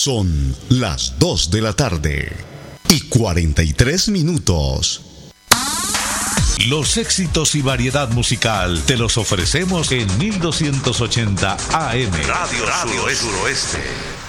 Son las 2 de la tarde y 43 minutos. Los éxitos y variedad musical te los ofrecemos en 1280 AM. Radio Suroeste.